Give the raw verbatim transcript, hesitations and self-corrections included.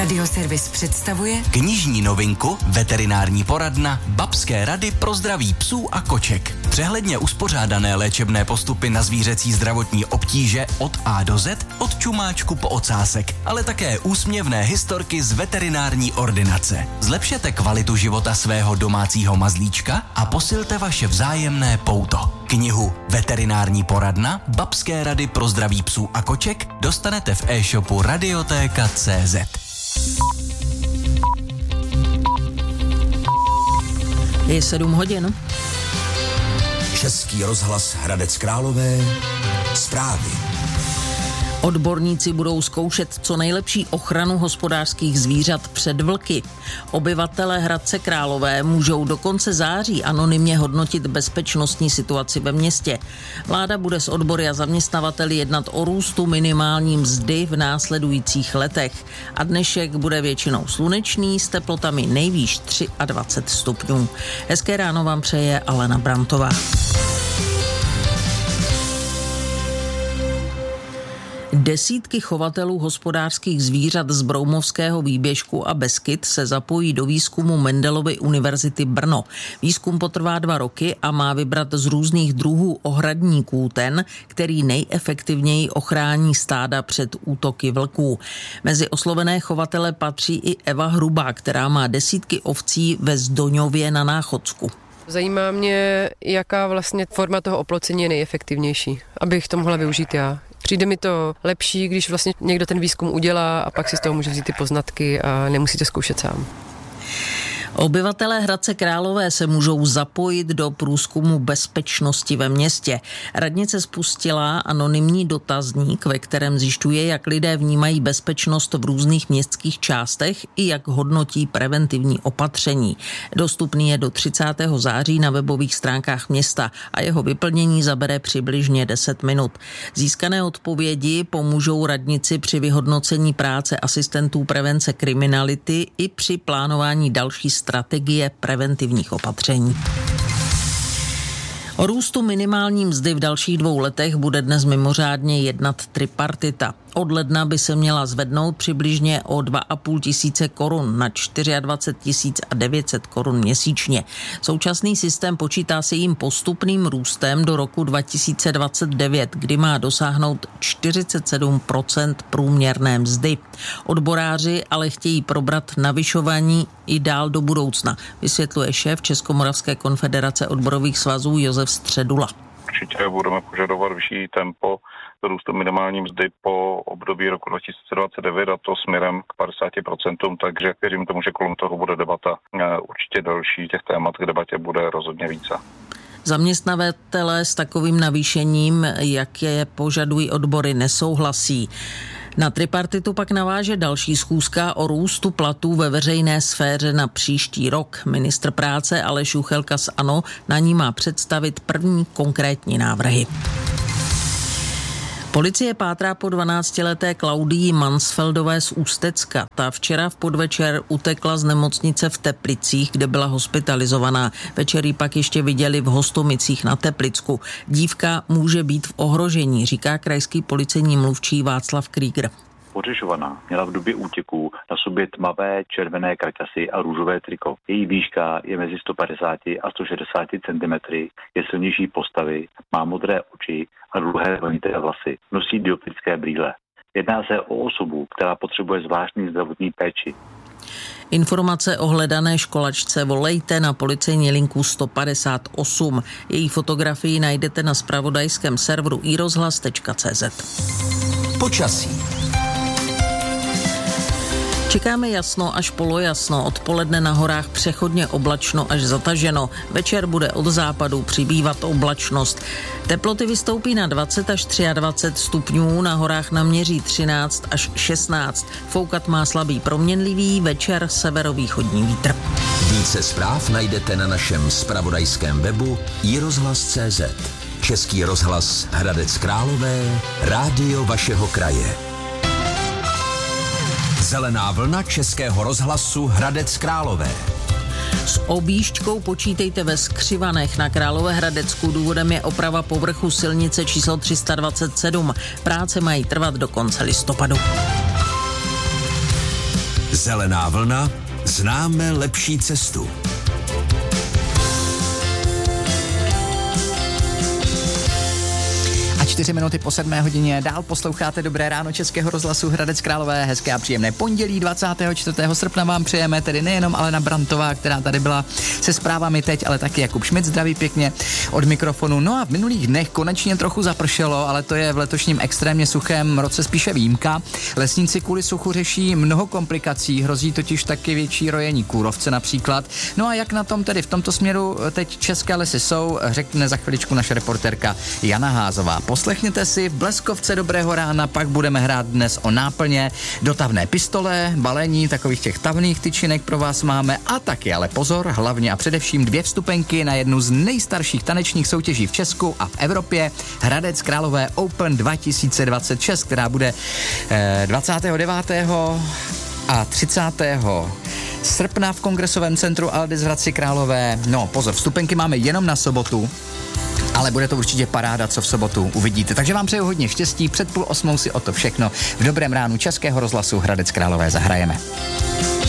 Radioservis představuje knižní novinku Veterinární poradna Babské rady pro zdraví psů a koček. Přehledně uspořádané léčebné postupy na zvířecí zdravotní obtíže od A do Z, od čumáčku po ocásek, ale také úsměvné historky z veterinární ordinace. Zlepšete kvalitu života svého domácího mazlíčka a posilte vaše vzájemné pouto. Knihu Veterinární poradna Babské rady pro zdraví psů a koček dostanete v e-shopu Radiotéka tečka cé zet. Je sedm hodin. Český rozhlas Hradec Králové. Zprávy. Odborníci budou zkoušet co nejlepší ochranu hospodářských zvířat před vlky. Obyvatelé Hradce Králové můžou do konce září anonymně hodnotit bezpečnostní situaci ve městě. Vláda bude s odbory a zaměstnavateli jednat o růstu minimální mzdy v následujících letech. A dnešek bude většinou slunečný s teplotami nejvýš dvacet tři stupňů. Hezké ráno vám přeje Alena Brantová. Desítky chovatelů hospodářských zvířat z Broumovského výběžku a Beskyd se zapojí do výzkumu Mendelovy univerzity Brno. Výzkum potrvá dva roky a má vybrat z různých druhů ohradníků ten, který nejefektivněji ochrání stáda před útoky vlků. Mezi oslovené chovatele patří i Eva Hrubá, která má desítky ovcí ve Zdoňově na Náchodsku. Zajímá mě, jaká vlastně forma toho oplocení je nejefektivnější, abych to mohla využít já. Přijde mi to lepší, když vlastně někdo ten výzkum udělá a pak si z toho může vzít ty poznatky a nemusí to zkoušet sám. Obyvatelé Hradce Králové se můžou zapojit do průzkumu bezpečnosti ve městě. Radnice spustila anonymní dotazník, ve kterém zjišťuje, jak lidé vnímají bezpečnost v různých městských částech i jak hodnotí preventivní opatření. Dostupný je do třicátého září na webových stránkách města a jeho vyplnění zabere přibližně deset minut. Získané odpovědi pomůžou radnici při vyhodnocení práce asistentů prevence kriminality i při plánování další strategie preventivních opatření. O růstu minimální mzdy v dalších dvou letech bude dnes mimořádně jednat tripartita. Od ledna by se měla zvednout přibližně o dva a půl tisíce korun na dvacet čtyři tisíc devět set korun měsíčně. Současný systém počítá se jím postupným růstem do roku dva tisíce dvacet devět, kdy má dosáhnout čtyřicet sedm procent průměrné mzdy. Odboráři ale chtějí probrat navyšování i dál do budoucna, vysvětluje šéf Českomoravské konfederace odborových svazů Josef Středula. Určitě budeme požadovat vyšší tempo růstu minimální mzdy po období roku dva tisíce dvacet devět a to směrem k padesáti procentům, takže věřím tomu, že kolem toho bude debata určitě další, těch témat k debatě bude rozhodně více. Zaměstnavatelé s takovým navýšením, jak je požadují odbory, nesouhlasí. Na tripartitu pak naváže další schůzka o růstu platů ve veřejné sféře na příští rok. Ministr práce Aleš Juchelka z ANO na ní má představit první konkrétní návrhy. Policie pátrá po dvanáctileté Klaudii Mansfeldové z Ústecka. Ta včera v podvečer utekla z nemocnice v Teplicích, kde byla hospitalizovaná. Večer ji pak ještě viděli v Hostomicích na Teplicku. Dívka může být v ohrožení, říká krajský policejní mluvčí Václav Krieger. Podřešovaná měla v době útěku na sobě tmavé červené kraťasy a růžové triko. Její výška je mezi sto padesát a sto šedesát centimetrů, je silnější postavy, má modré oči a dlouhé vlnité vlasy. Nosí dioptrické brýle. Jedná se o osobu, která potřebuje zvláštní zdravotní péči. Informace o hledané školačce volejte na policejní linku sto padesát osm. Její fotografii najdete na zpravodajském serveru i rozhlas tečka cé zet. Počasí. Čekáme jasno až polojasno, odpoledne na horách přechodně oblačno až zataženo. Večer bude od západu přibývat oblačnost. Teploty vystoupí na dvacet až dvacet tři stupňů, na horách naměří třináct až šestnáct. Foukat má slabý proměnlivý, večer severovýchodní vítr. Více zpráv najdete na našem zpravodajském webu i rozhlas tečka cé zet. Český rozhlas Hradec Králové, rádio vašeho kraje. Zelená vlna Českého rozhlasu Hradec Králové. S objížďkou počítejte ve Skřivanech na Královéhradecku. Důvodem je oprava povrchu silnice číslo tři sta dvacet sedm. Práce mají trvat do konce listopadu. Zelená vlna, známe lepší cestu. Čtyři minuty po sedmé hodině. Dál posloucháte Dobré ráno Českého rozhlasu Hradec Králové. Hezké a příjemné pondělí dvacátého čtvrtého srpna vám přejeme, tedy nejenom Alena Brantová, která tady byla se zprávami teď, ale taky Jakub Šmit, zdraví pěkně od mikrofonu. No a v minulých dnech konečně trochu zapršelo, ale to je v letošním extrémně suchém roce spíše výjimka. Lesníci kvůli suchu řeší mnoho komplikací, hrozí totiž taky větší rojení kůrovce například. No a jak na tom tedy v tomto směru teď české lesy jsou, řekne za chviličku naše reportérka Jana Házová. Poslechněte si v Bleskovce Dobrého rána, pak budeme hrát dnes o náplně, dotavné pistole, balení, takových těch tavných tyčinek pro vás máme a taky, ale pozor, hlavně a především dvě vstupenky na jednu z nejstarších tanečních soutěží v Česku a v Evropě, Hradec Králové Open dva tisíce dvacet šest, která bude eh, dvacátého devátého a třicátého srpna v Kongresovém centru Aldis v Hradci Králové. No pozor, vstupenky máme jenom na sobotu, ale bude to určitě paráda, co v sobotu uvidíte. Takže vám přeju hodně štěstí, před půl osmou si o to všechno v Dobrém ránu Českého rozhlasu Hradec Králové zahrajeme.